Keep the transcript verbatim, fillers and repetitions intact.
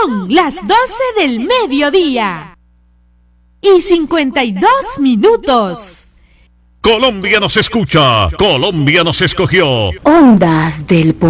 Son las doce del mediodía y cincuenta y dos minutos. Colombia nos escucha, Colombia nos escogió. Ondas del poder.